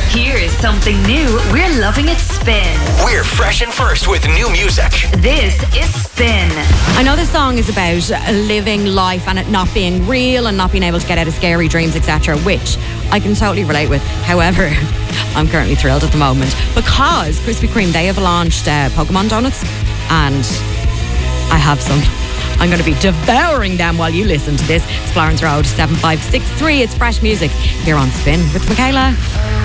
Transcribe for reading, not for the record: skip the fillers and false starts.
Here's something new. We're loving it Spin. We're fresh and first with new music. This is Spin. I know this song is about living life and it not being real and not being able to get out of scary dreams, etc., which I can totally relate with. However, I'm currently thrilled at the moment because Krispy Kreme, they have launched Pokemon donuts and I have some. I'm going to be devouring them while you listen to this. It's Florence Road, 7563. It's fresh music here on Spin with Michaela.